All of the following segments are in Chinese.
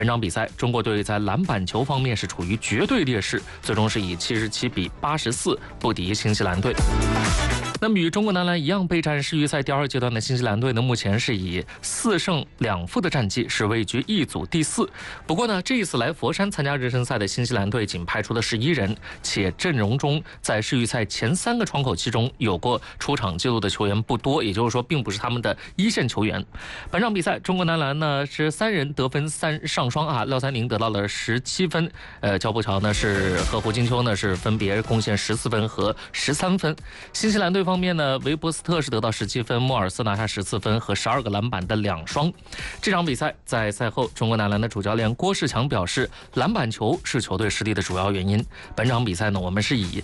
本场比赛，中国队在篮板球方面是处于绝对劣势，最终是以77比84不敌新西兰队。那么与中国男篮一样备战世预赛第2阶段的新西兰队呢，目前是以4胜2负的战绩，是位居一组第4。不过呢，这一次来佛山参加热身赛的新西兰队仅派出了11人，且阵容中在世预赛前3个窗口期中有过出场记录的球员不多，也就是说，并不是他们的一线球员。本场比赛，中国男篮呢是3人得分3上双啊，廖三宁得到了17分，焦博乔呢是和胡金秋呢是分别贡献14分和13分。新西兰队方面呢，韦伯斯特是得到17分，莫尔斯拿下14分和12个篮板的2双。这场比赛在赛后，中国男篮的主教练郭士强表示，篮板球是球队失利的主要原因。本场比赛呢，我们是以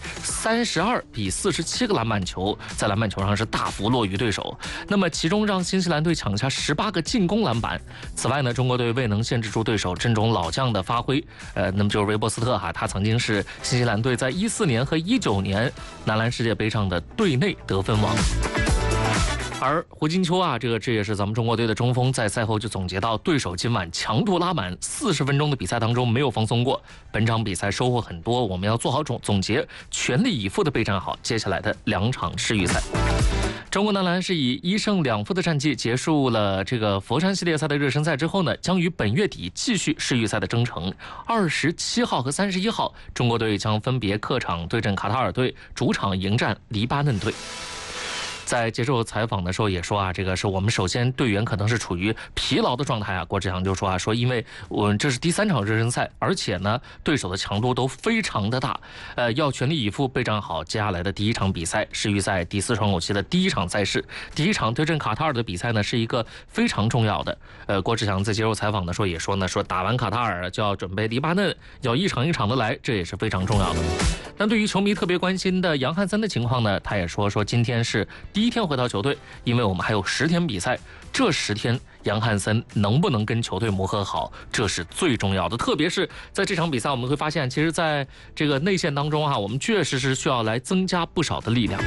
32比47个篮板球，在篮板球上是大幅落于对手。那么其中让新西兰队抢下18个进攻篮板。此外呢，中国队未能限制住对手阵中老将的发挥。那么就是韦伯斯特哈，他曾经是新西兰队在14年和19年男篮世界杯上的队内得分王。而胡金秋啊，这也是咱们中国队的中锋，在赛后就总结到，对手今晚强度拉满，40分钟的比赛当中没有放松过。本场比赛收获很多，我们要做好总结，全力以赴的备战好接下来的2场世预赛。中国男篮是以1胜2负的战绩结束了这个佛山系列赛的热身赛之后呢，将于本月底继续世预赛的征程。27号和31号，中国队将分别客场对阵卡塔尔队，主场迎战黎巴嫩队。在接受采访的时候也说啊，这个是我们首先队员可能是处于疲劳的状态啊。郭志强就说啊，说因为我们这是第3场热身赛，而且呢对手的强度都非常的大，要全力以赴备战好接下来的第1场比赛，世预赛第4窗口期的第1场赛事。第1场对阵卡塔尔的比赛呢是一个非常重要的。郭志强在接受采访的时候也说呢，说打完卡塔尔就要准备黎巴嫩，要一场一场的来，这也是非常重要的。但对于球迷特别关心的杨汉森的情况呢，他也说今天是第1天回到球队，因为我们还有10天比赛，这10天杨汉森能不能跟球队磨合好，这是最重要的。特别是在这场比赛，我们会发现，其实在这个内线当中啊，我们确实是需要来增加不少的力量。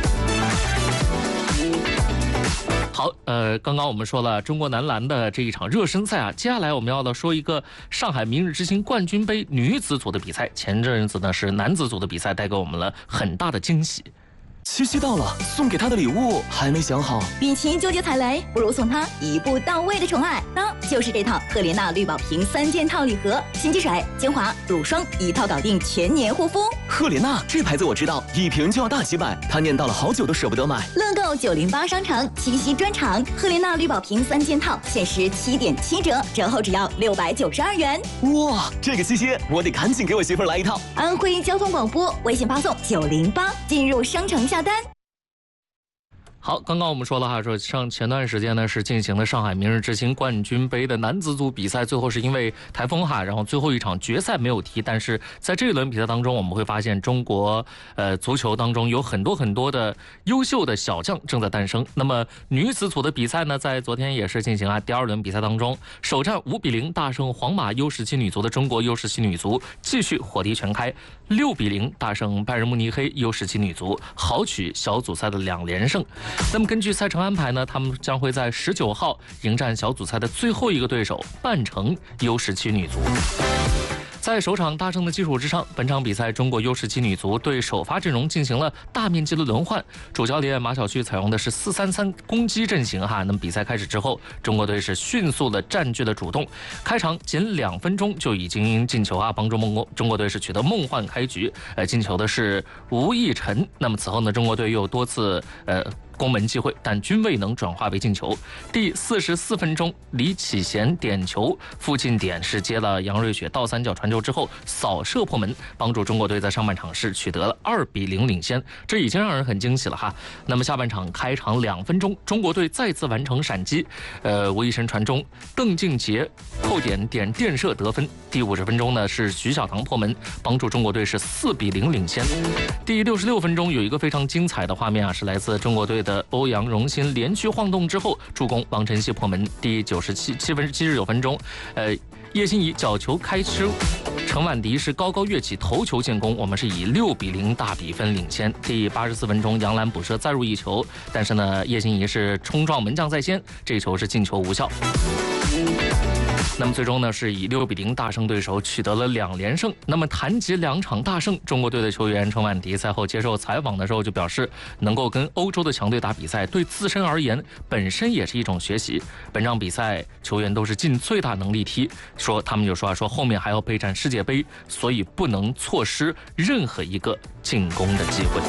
好，刚刚我们说了中国男篮的这一场热身赛啊，接下来我们要说一个上海明日之星冠军杯女子组的比赛。前阵子呢是男子组的比赛，带给我们了很大的惊喜。 七夕到了，送给他的礼物还没想好。 与其纠结踩雷，不如送他一步到位的宠爱，那就是这套赫莲娜绿宝瓶3件套礼盒，洗肌水、精华、乳霜一套搞定全年护肤。 赫莲娜这牌子我知道，1瓶就要大几百，他念叨了好久都舍不得买。 乐购908商城七夕专场，赫莲娜绿宝瓶3件套限时7.7折，折后只要692元。 哇，这个七夕我得赶紧给我媳妇来一套。 安徽交通广播微信发送908，进入商城下单。 好，刚刚我们说了哈，说前段时间呢是进行了上海明日之星冠军杯的男子组比赛，最后是因为台风哈，然后最后一场决赛没有踢。但是在这一轮比赛当中，我们会发现中国足球当中有很多的优秀的小将正在诞生。那么女子组的比赛呢，在昨天也是进行第2轮比赛当中，首战5比0大胜皇马 U17 女足的中国 U17 女足继续火力全开，6比0大胜拜仁慕尼黑 U17 女足，豪取小组赛的2连胜。那么根据赛程安排呢，他们将会在19号迎战小组赛的最后一个对手曼城 U17 女足。在首场大胜的基础之上，本场比赛中国 U17 女足对首发阵容进行了大面积的轮换，主教练马晓旭采用的是4-3-3攻击阵型哈。那么比赛开始之后，中国队是迅速的占据了主动，开场仅2分钟就已经进球啊，帮助中国队是取得梦幻开局。进球的是吴亦晨。那么此后呢，中国队又多次攻门机会，但均未能转化为进球。第44分钟，李启贤点球，附近点是接了杨瑞雪倒3角传球之后扫射破门，帮助中国队在上半场是取得了2比0领先，这已经让人很惊喜了哈。那么下半场开场2分钟，中国队再次完成闪击，吴亦晨传中，邓敬杰后点垫射得分。第50分钟呢是徐小棠破门，帮助中国队是4比0领先。第66分钟有一个非常精彩的画面啊，是来自中国队的欧阳荣鑫连续晃动之后助攻王晨曦破门。第79分钟，叶欣怡角球开出，陈婉迪是高跃起头球建功，我们是以6比0大比分领先。第84分钟，杨澜补射再入一球，但是呢，叶欣怡是冲撞门将在先，这一球是进球无效。 那么最终呢是以6-0大胜对手，取得了2连胜。那么谈及2场大胜，中国队的球员陈婉迪赛后接受采访的时候就表示，能够跟欧洲的强队打比赛，对自身而言本身也是一种学习。本场比赛球员都是尽最大能力踢，他们就说后面还要备战世界杯，所以不能错失任何一个进攻的机会。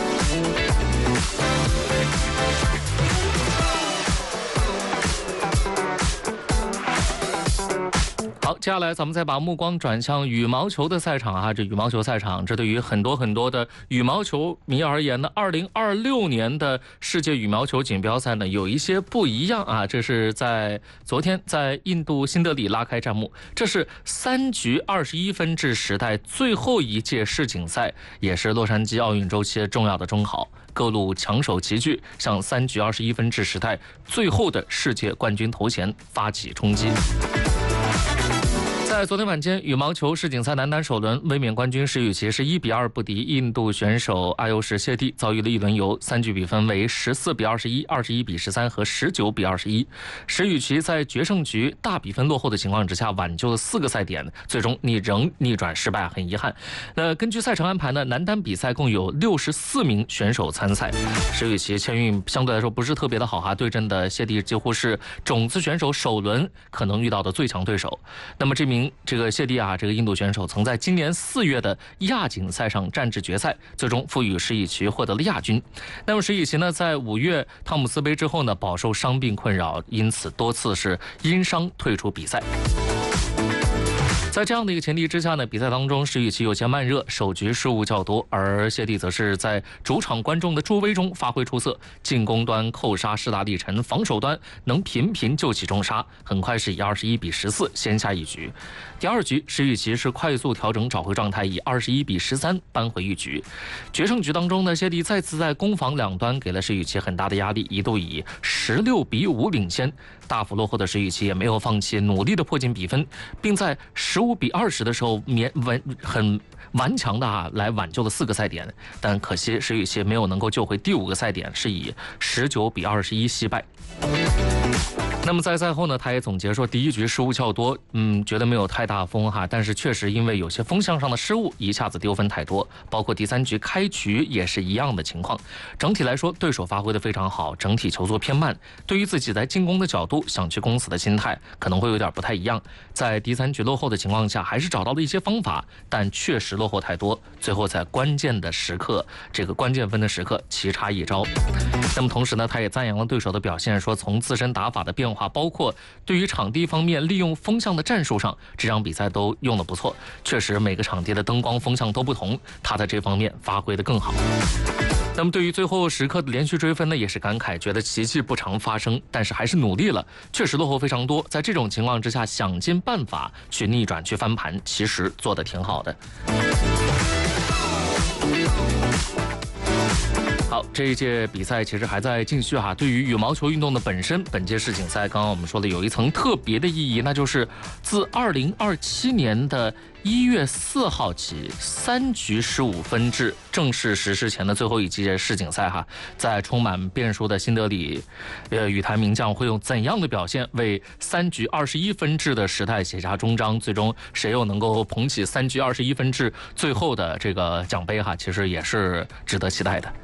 好，接下来咱们再把目光转向羽毛球的赛场啊，这羽毛球赛场，这对于很多的羽毛球迷而言呢，2026年的世界羽毛球锦标赛呢有一些不一样啊。这是在昨天在印度新德里拉开战幕，这是3局21分制时代最后一届世锦赛，也是洛杉矶奥运周期重要的中考。各路强手齐聚，向3局21分制时代最后的世界冠军头衔发起冲击。在昨天晚间，羽毛球世锦赛男单首轮卫冕冠军石宇奇是1-2不敌印度选手阿尤什谢蒂，遭遇了一轮游，3局比分为14-21、21-13和19-21。石宇奇在决胜局大比分落后的情况之下，挽救了4个赛点，最终仍逆转失败，很遗憾。根据赛程安排呢，男单比赛共有64名选手参赛，石宇奇签运相对来说不是特别的好哈，对阵的谢蒂几乎是种子选手首轮可能遇到的最强对手。那么这个谢蒂啊，这个印度选手曾在今年4月的亚锦赛上战至决赛，最终负于石宇奇获得了亚军。那么石宇奇呢，在5月汤姆斯杯之后呢，饱受伤病困扰，因此多次是因伤退出比赛。在这样的一个前提之下呢，比赛当中石宇奇有些慢热，首局失误较多，而谢蒂则是在主场观众的助威中发挥出色，进攻端扣杀势大力沉，防守端能频频救起重杀，很快是以21-14先下一局。第2局石宇奇是快速调整找回状态，以21-13扳回一局。决胜局当中呢，谢蒂再次在攻防两端给了石宇奇很大的压力，一度以16-5领先，大幅落后的石宇奇也没有放弃，努力的迫近比分，并在15-20的时候很顽强的来挽救了4个赛点，但可惜石宇奇没有能够救回第5个赛点，是以19-21惜败。那么在赛后呢，他也总结说，第1局失误较多，觉得没有太大风哈，但是确实因为有些风向上的失误，一下子丢分太多，包括第3局开局也是一样的情况。整体来说，对手发挥得非常好，整体球速偏慢，对于自己在进攻的角度想去攻死的心态可能会有点不太一样。在第3局落后的情况下，还是找到了一些方法，但确实落后太多，最后在关键的时刻，这个关键分的时刻棋差一招。那么同时呢，他也赞扬了对手的表现，说从自身打法的变化，包括对于场地方面利用风向的战术上，这场比赛都用得不错。确实每个场地的灯光风向都不同，他在这方面发挥得更好。那么对于最后时刻的连续追分呢，也是感慨，觉得奇迹不常发生，但是还是努力了，确实落后非常多，在这种情况之下想尽办法去逆转去翻盘，其实做得挺好的。好，这一届比赛其实还在继续哈。对于羽毛球运动的本身，本届世锦赛刚刚我们说的有一层特别的意义，那就是自2027年的1月4号起，3局15分制正式实施前的最后一届世锦赛哈，在充满变数的新德里，羽坛名将会用怎样的表现为3局21分制的时代写下终章？最终谁又能够捧起3局21分制最后的这个奖杯哈？其实也是值得期待的。